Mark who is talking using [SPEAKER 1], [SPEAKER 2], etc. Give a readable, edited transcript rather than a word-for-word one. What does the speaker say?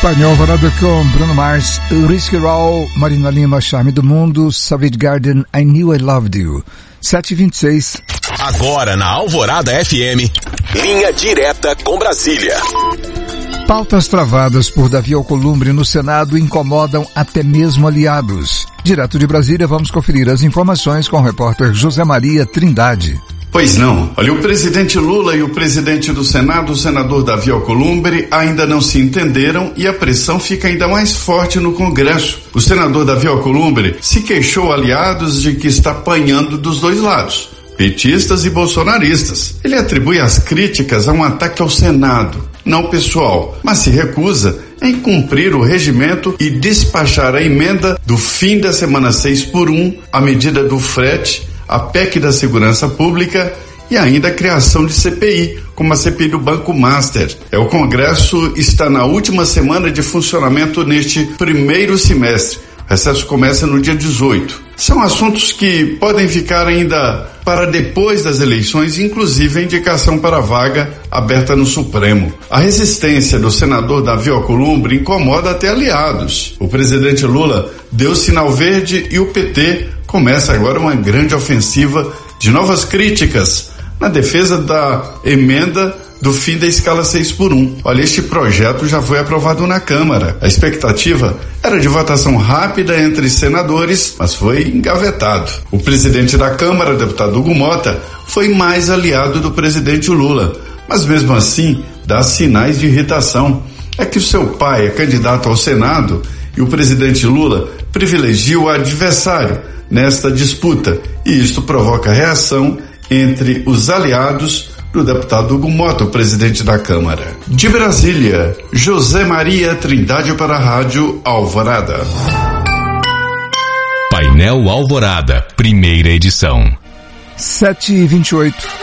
[SPEAKER 1] Painel Alvorada com Bruno Mars, Risky Raw, Marina Lima, Charme do Mundo, Savage Garden, I Knew I Loved You. 7h26.
[SPEAKER 2] Agora na Alvorada FM, linha direta com Brasília.
[SPEAKER 1] Pautas travadas por Davi Alcolumbre no Senado incomodam até mesmo aliados. Direto de Brasília, vamos conferir as informações com o repórter José Maria Trindade.
[SPEAKER 3] Pois não. Olha, o presidente Lula e o presidente do Senado, o senador Davi Alcolumbre, ainda não se entenderam e a pressão fica ainda mais forte no Congresso. O senador Davi Alcolumbre se queixou aliados de que está apanhando dos dois lados, petistas e bolsonaristas. Ele atribui as críticas a um ataque ao Senado, não pessoal, mas se recusa em cumprir o regimento e despachar a emenda do fim da semana 6x1, a medida do frete, a PEC da Segurança Pública e ainda a criação de CPI, como a CPI do Banco Master. O Congresso está na última semana de funcionamento neste primeiro semestre. O recesso começa no dia 18. São assuntos que podem ficar ainda para depois das eleições, inclusive a indicação para a vaga aberta no Supremo. A resistência do senador Davi Alcolumbre incomoda até aliados. O presidente Lula deu sinal verde e o PT começa agora uma grande ofensiva de novas críticas na defesa da emenda do fim da escala 6x1. Olha, este projeto já foi aprovado na Câmara. A expectativa era de votação rápida entre senadores, mas foi engavetado. O presidente da Câmara, deputado Hugo Mota, foi mais aliado do presidente Lula, mas mesmo assim dá sinais de irritação. É que o seu pai é candidato ao Senado e o presidente Lula privilegia o adversário nesta disputa, e isto provoca reação entre os aliados do deputado Hugo Mota, o presidente da Câmara. De Brasília, José Maria Trindade para a Rádio Alvorada.
[SPEAKER 2] Painel Alvorada, primeira edição.
[SPEAKER 1] 7h28.